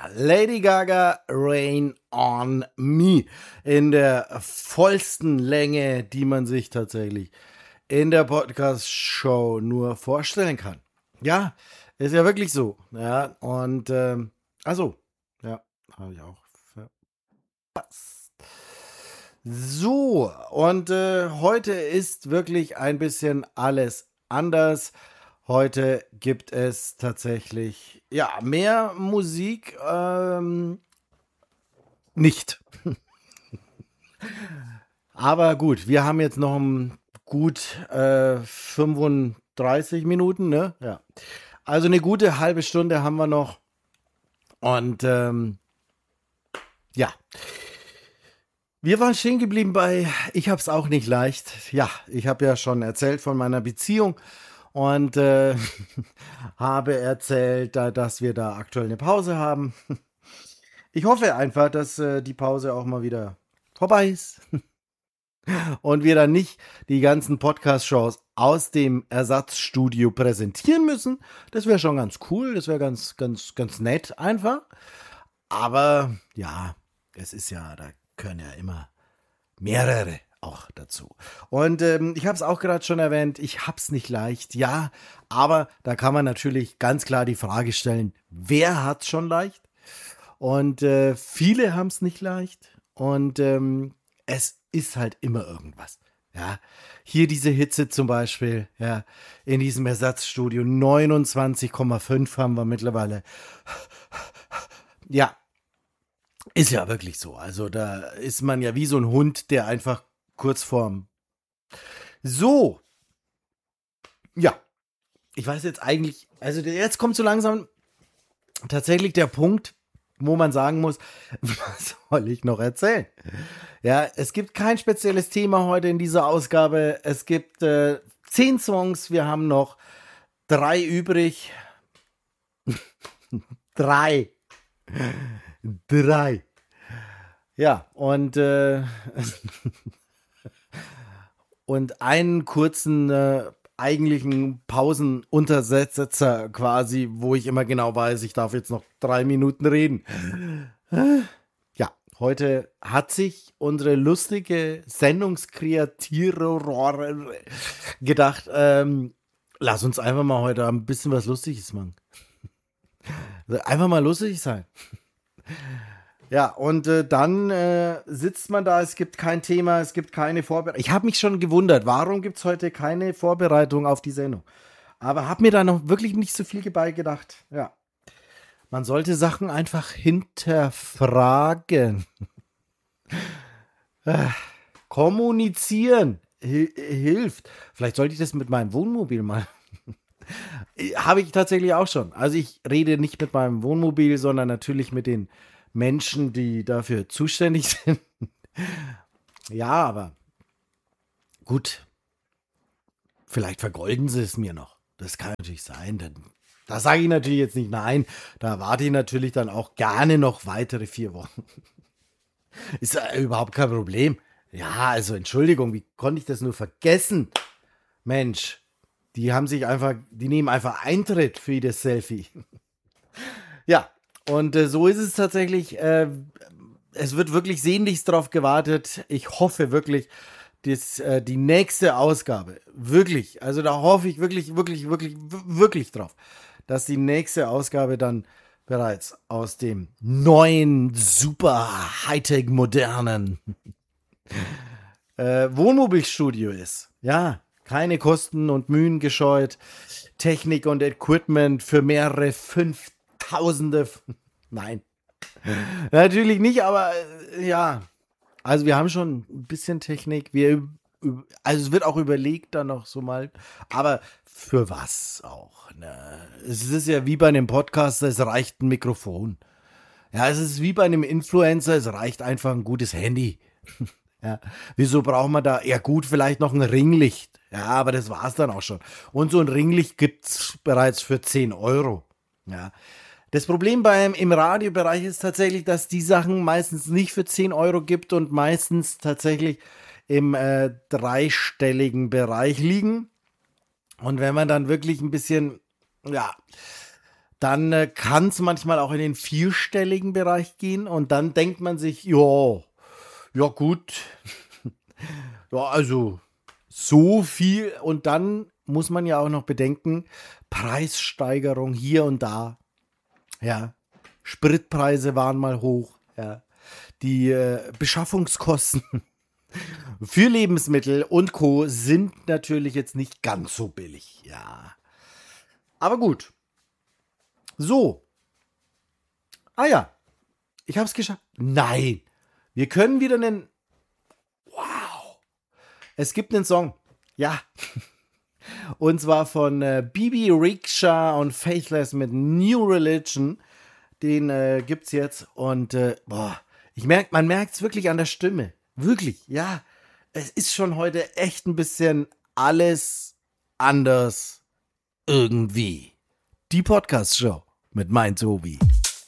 Lady Gaga, Rain on Me. In der vollsten Länge, die man sich tatsächlich in der Podcast-Show nur vorstellen kann. Ja, ist ja wirklich so. Ja, und, also, ja, habe ich auch verpasst. So, und heute ist wirklich ein bisschen alles anders. Heute gibt es tatsächlich, ja, mehr Musik, nicht. Aber gut, wir haben jetzt noch gut 35 Minuten, ne? Ja. Also eine gute halbe Stunde haben wir noch. Und ja. Wir waren stehen geblieben bei Ich hab's auch nicht leicht. Ja, ich habe ja schon erzählt von meiner Beziehung und habe erzählt, dass wir da aktuell eine Pause haben. Ich hoffe einfach, dass die Pause auch mal wieder vorbei ist und wir dann nicht die ganzen Podcast-Shows aus dem Ersatzstudio präsentieren müssen. Das wäre schon ganz cool, das wäre ganz nett einfach. Aber ja, es ist ja, da können ja immer mehrere auch dazu. Und ich habe es auch gerade schon erwähnt, ich hab's nicht leicht, ja, aber da kann man natürlich ganz klar die Frage stellen, wer hat's schon leicht? Und viele haben es nicht leicht und es ist halt immer irgendwas. Ja, hier diese Hitze zum Beispiel, ja, in diesem Ersatzstudio 29,5 haben wir mittlerweile. Ja, ist ja wirklich so. Also da ist man ja wie so ein Hund, der einfach kurz vorm. So, ja, ich weiß jetzt eigentlich, also jetzt kommt so langsam tatsächlich der Punkt, wo man sagen muss, was soll ich noch erzählen? Ja, es gibt kein spezielles Thema heute in dieser Ausgabe. Es gibt 10 Songs, wir haben noch 3 übrig. 3. 3. Ja, und und einen kurzen eigentlichen Pausenuntersetzer quasi, wo ich immer genau weiß, ich darf jetzt noch 3 Minuten reden. Ja, heute hat sich unsere lustige Sendungskreatiererin gedacht, lass uns einfach mal heute ein bisschen was Lustiges machen. Einfach mal lustig sein. Ja, und dann sitzt man da, es gibt kein Thema, es gibt keine Vorbereitung. Ich habe mich schon gewundert, warum gibt es heute keine Vorbereitung auf die Sendung? Aber habe mir da noch wirklich nicht so viel dabei gedacht. Ja, man sollte Sachen einfach hinterfragen. Kommunizieren hilft. Vielleicht sollte ich das mit meinem Wohnmobil mal. Habe ich tatsächlich auch schon. Also ich rede nicht mit meinem Wohnmobil, sondern natürlich mit den Menschen, die dafür zuständig sind. Ja, aber gut. Vielleicht vergolden sie es mir noch. Das kann natürlich sein. Da sage ich natürlich jetzt nicht nein. Da warte ich natürlich dann auch gerne noch weitere 4 Wochen. Ist ja überhaupt kein Problem. Ja, also Entschuldigung, wie konnte ich das nur vergessen? Mensch, die nehmen einfach Eintritt für jedes Selfie. Ja, und so ist es tatsächlich. Es wird wirklich sehnlichst darauf gewartet. Ich hoffe wirklich, dass die nächste Ausgabe, wirklich, also da hoffe ich wirklich drauf, dass die nächste Ausgabe dann bereits aus dem neuen, super Hightech modernen Wohnmobilstudio ist. Ja, keine Kosten und Mühen gescheut. Technik und Equipment für mehrere 5000. Nein. Natürlich nicht, aber ja. Also wir haben schon ein bisschen Technik. Also es wird auch überlegt dann noch so mal. Aber für was auch? Ne? Es ist ja wie bei einem Podcast, es reicht ein Mikrofon. Ja, es ist wie bei einem Influencer, es reicht einfach ein gutes Handy. Ja, wieso braucht man da? Ja gut, vielleicht noch ein Ringlicht. Ja, aber das war's dann auch schon. Und so ein Ringlicht gibt's bereits für 10 Euro. Ja. Das Problem im Radiobereich ist tatsächlich, dass die Sachen meistens nicht für 10 Euro gibt und meistens tatsächlich im dreistelligen Bereich liegen. Und wenn man dann wirklich ein bisschen, ja, dann kann es manchmal auch in den vierstelligen Bereich gehen und dann denkt man sich, ja gut, ja, also so viel und dann muss man ja auch noch bedenken, Preissteigerung hier und da, ja, Spritpreise waren mal hoch, ja, die Beschaffungskosten für Lebensmittel und Co. sind natürlich jetzt nicht ganz so billig, ja. Aber gut. So. Ah ja, ich habe es geschafft. Nein, wir können wieder einen. Wow. Es gibt einen Song. Ja. Und zwar von Bibi Rexha und Faithless mit New Religion. Den gibt's jetzt. Und man merkt es wirklich an der Stimme. Wirklich, ja. Es ist schon heute echt ein bisschen alles anders irgendwie. Die Podcast-Show mit mein Tobi.